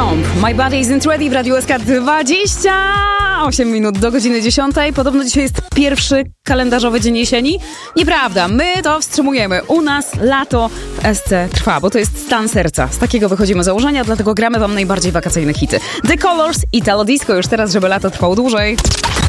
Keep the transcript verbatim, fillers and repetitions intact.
Stomp. My body isn't ready w Radiu S K. dwadzieścia osiem minut do godziny dziesiątej. Podobno dzisiaj jest pierwszy kalendarzowy dzień jesieni. Nieprawda, my to wstrzymujemy. U nas lato w S C trwa, bo to jest stan serca. Z takiego wychodzimy z założenia, dlatego gramy wam najbardziej wakacyjne hity. The Colors, Italo Disco już teraz, żeby lato trwało dłużej.